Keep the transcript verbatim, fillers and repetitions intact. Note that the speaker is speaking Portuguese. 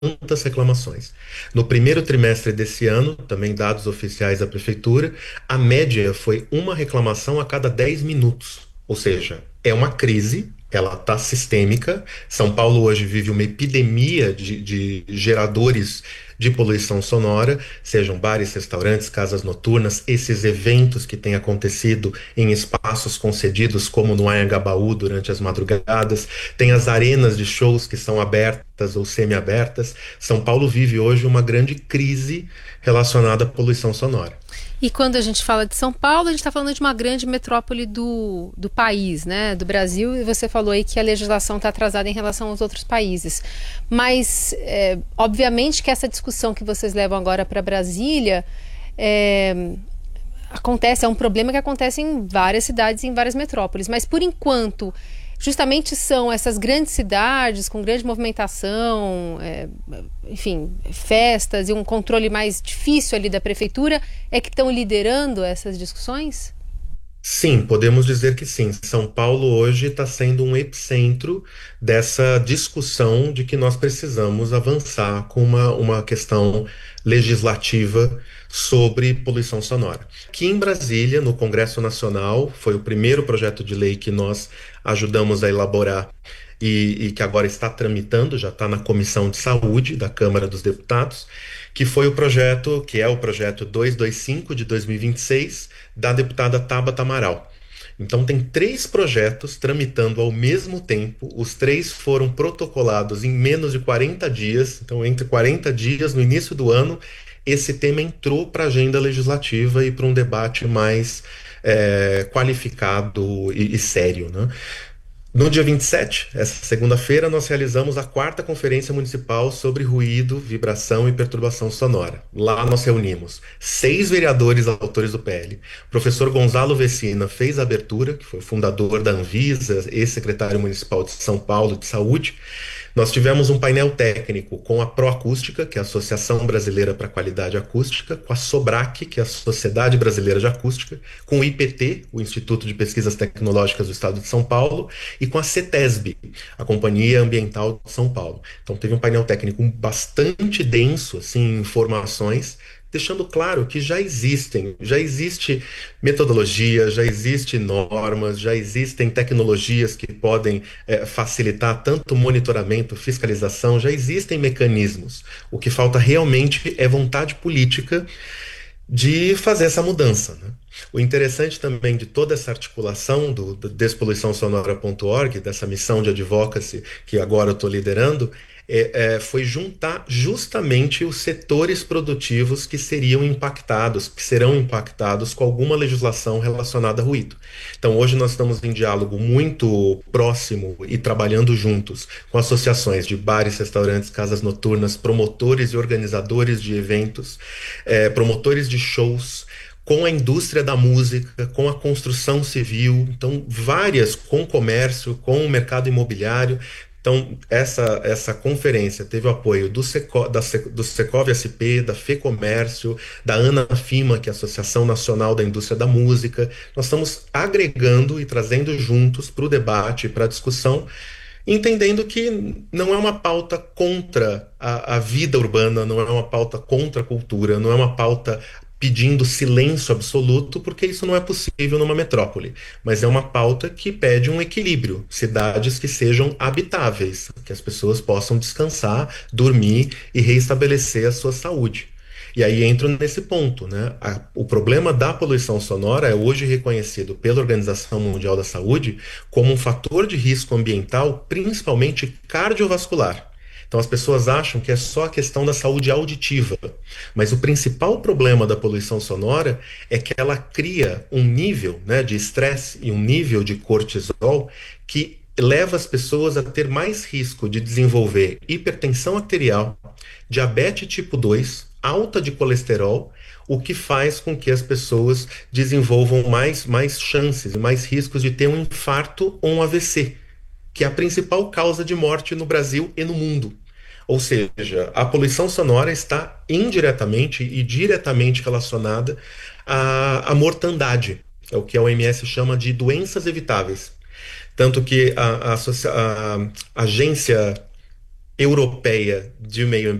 tantas reclamações. No primeiro trimestre desse ano, também dados oficiais da prefeitura, a média foi uma reclamação a cada dez minutos. Ou seja, é uma crise, ela está sistêmica. São Paulo hoje vive uma epidemia de, de geradores de poluição sonora, sejam bares, restaurantes, casas noturnas, esses eventos que têm acontecido em espaços concedidos, como no Anhangabaú durante as madrugadas, tem as arenas de shows que são abertas ou semi-abertas. São Paulo vive hoje uma grande crise relacionada à poluição sonora. E quando a gente fala de São Paulo, a gente está falando de uma grande metrópole do, do país, né, do Brasil, e você falou aí que a legislação está atrasada em relação aos outros países. Mas, é, obviamente que essa discussão que vocês levam agora para Brasília é, acontece, é um problema que acontece em várias cidades, em várias metrópoles. Mas, por enquanto, justamente são essas grandes cidades com grande movimentação, é, enfim, festas e um controle mais difícil ali da prefeitura, é que estão liderando essas discussões? Sim, podemos dizer que sim. São Paulo hoje está sendo um epicentro dessa discussão de que nós precisamos avançar com uma, uma questão legislativa sobre poluição sonora. Aqui em Brasília, no Congresso Nacional, foi o primeiro projeto de lei que nós ajudamos a elaborar e, e que agora está tramitando, já está na Comissão de Saúde da Câmara dos Deputados, que foi o projeto, que é o projeto duzentos e vinte e cinco de dois mil e vinte e seis, da deputada Tabata Amaral. Então, tem três projetos tramitando ao mesmo tempo, os três foram protocolados em menos de quarenta dias, então, entre quarenta dias, no início do ano, esse tema entrou para a agenda legislativa e para um debate mais é, qualificado e, e sério, né? No dia vinte e sete, essa segunda-feira, nós realizamos a quarta Conferência Municipal sobre Ruído, Vibração e Perturbação Sonora. Lá nós reunimos seis vereadores autores do P L. O professor Gonzalo Vecina fez a abertura, que foi o fundador da Anvisa, ex-secretário municipal de São Paulo de Saúde. Nós tivemos um painel técnico com a Proacústica, que é a Associação Brasileira para a Qualidade Acústica, com a SOBRAC, que é a Sociedade Brasileira de Acústica, com o I P T, o Instituto de Pesquisas Tecnológicas do Estado de São Paulo, e com a CETESB, a Companhia Ambiental de São Paulo. Então teve um painel técnico bastante denso, assim, em informações, deixando claro que já existem, já existe metodologia, já existem normas, já existem tecnologias que podem é, facilitar tanto monitoramento, fiscalização, já existem mecanismos. O que falta realmente é vontade política de fazer essa mudança, né? O interessante também de toda essa articulação do, do despoluição sonora ponto org, dessa missão de advocacy que agora eu estou liderando, é, é, foi juntar justamente os setores produtivos que seriam impactados, que serão impactados com alguma legislação relacionada a ruído. Então, hoje nós estamos em diálogo muito próximo e trabalhando juntos com associações de bares, restaurantes, casas noturnas, promotores e organizadores de eventos, é, promotores de shows, com a indústria da música, com a construção civil, então várias, com o comércio, com o mercado imobiliário. Então, essa, essa conferência teve o apoio do, Seco, da, do Secov S P, da FEComércio, da ANAFIMA, que é a Associação Nacional da Indústria da Música. Nós estamos agregando e trazendo juntos para o debate, para a discussão, entendendo que não é uma pauta contra a, a vida urbana, não é uma pauta contra a cultura, não é uma pauta pedindo silêncio absoluto, porque isso não é possível numa metrópole. Mas é uma pauta que pede um equilíbrio, cidades que sejam habitáveis, que as pessoas possam descansar, dormir e reestabelecer a sua saúde. E aí entro nesse ponto, né? A, o problema da poluição sonora é hoje reconhecido pela Organização Mundial da Saúde como um fator de risco ambiental, principalmente cardiovascular. Então as pessoas acham que é só a questão da saúde auditiva, mas o principal problema da poluição sonora é que ela cria um nível, né, de estresse e um nível de cortisol que leva as pessoas a ter mais risco de desenvolver hipertensão arterial, diabetes tipo dois, alta de colesterol, o que faz com que as pessoas desenvolvam mais, mais chances e mais riscos de ter um infarto ou um A V C, que é a principal causa de morte no Brasil e no mundo. Ou seja, a poluição sonora está indiretamente e diretamente relacionada à, à mortandade, é o que a O M S chama de doenças evitáveis. Tanto que a, a, a, a agência europeia de meio